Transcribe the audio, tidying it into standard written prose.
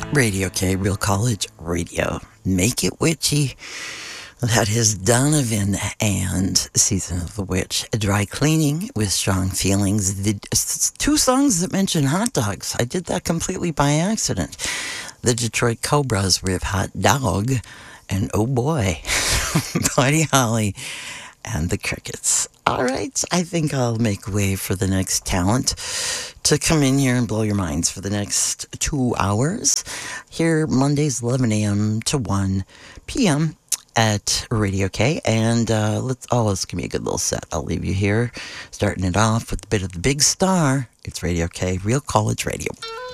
Radio K, Real College Radio. Make it witchy. That is Donovan and Season of the Witch. Dry Cleaning with Strong Feelings. The two songs that mention hot dogs. I did that completely by accident. The Detroit Cobras with Hot Dog. And oh boy, Buddy Holly and the Crickets. All right, I think I'll make way for the next talent to come in here and blow your minds for the next 2 hours. Here, Mondays, 11 a.m. to 1 p.m. at Radio K. And let's give me a good little set. I'll leave you here, starting it off with a bit of the big star. It's Radio K, Real College Radio.